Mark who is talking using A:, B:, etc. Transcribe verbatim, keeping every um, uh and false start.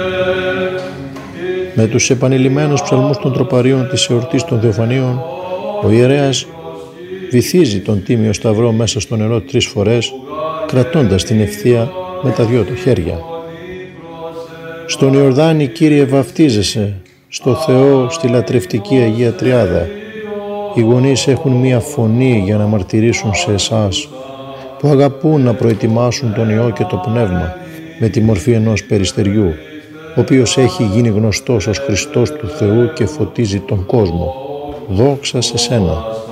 A: Με τους επανειλημμένους ψαλμούς των τροπαρίων της εορτής των Θεοφανίων, ο ιερέας βυθίζει τον Τίμιο Σταυρό μέσα στο νερό τρεις φορές, κρατώντας την ευθεία με τα δυο του χέρια. Στον Ιορδάνη, Κύριε, βαφτίζεσαι, στο Θεό, στη λατρευτική Αγία Τριάδα. Οι γονείς έχουν μία φωνή για να μαρτυρήσουν σε εσάς, που αγαπούν να προετοιμάσουν τον Υιό και το Πνεύμα με τη μορφή ενός περιστεριού, ο οποίος έχει γίνει γνωστός ως Χριστός του Θεού και φωτίζει τον κόσμο. Δόξα σε σένα.